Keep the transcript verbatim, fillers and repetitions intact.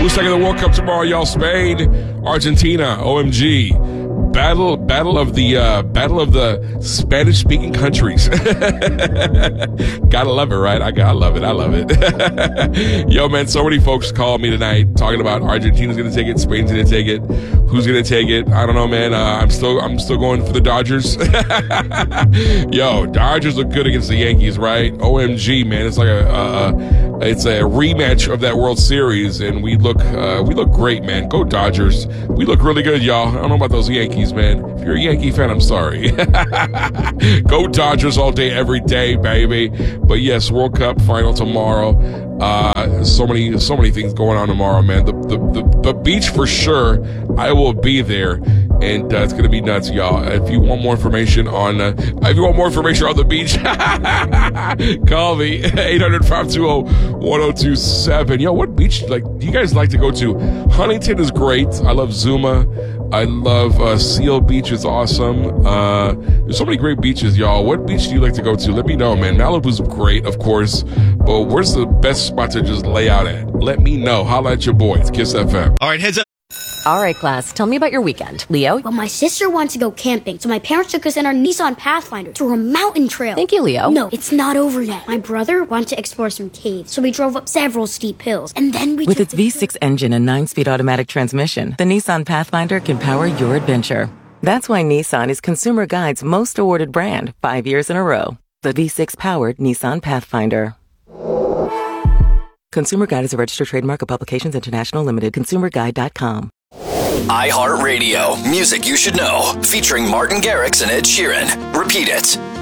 Who's taking the World Cup tomorrow, y'all? Spain, Argentina, O M G. Battle, battle of the, uh, battle of the Spanish-speaking countries. Gotta love it, right? I gotta love it. I love it. Yo, man, so many folks called me tonight talking about Argentina's gonna take it, Spain's gonna take it. Who's gonna take it? I don't know, man. Uh, I'm still, I'm still going for the Dodgers. Yo, Dodgers look good against the Yankees, right? O M G, man. It's like a, uh, it's a rematch of that World Series, and we look, uh, we look great, man. Go Dodgers. We look really good, y'all. I don't know about those Yankees, man. If you're a Yankee fan, I'm sorry. Go Dodgers all day, every day, baby. But yes, World Cup final tomorrow. Uh, so many, so many things going on tomorrow, man. The, the, the, the beach for sure. I will be there, and uh, it's gonna be nuts, y'all. If you want more information on, uh, if you want more information on the beach, call me eight hundred, five two zero, one zero two seven. Yo, what beach like do you guys like to go to? Huntington is great. I love Zuma. I love uh, Seal Beach is awesome. Uh, there's so many great beaches, y'all. What beach do you like to go to? Let me know, man. Malibu's great, of course, but where's the best spot to just lay out at? Let me know. Holla at your boy. It's Kiss F M. All right, heads up. All right, class, tell me about your weekend. Leo? Well, my sister wanted to go camping, so my parents took us in our Nissan Pathfinder through a mountain trail. Thank you, Leo. No, it's not over yet. My brother wanted to explore some caves, so we drove up several steep hills, and then we With took its the V six engine and nine-speed automatic transmission, the Nissan Pathfinder can power your adventure. That's why Nissan is Consumer Guide's most awarded brand five years in a row. The V six-powered Nissan Pathfinder. Consumer Guide is a registered trademark of Publications International Limited. consumer guide dot com. iHeartRadio, music you should know, featuring Martin Garrix and Ed Sheeran. Repeat it.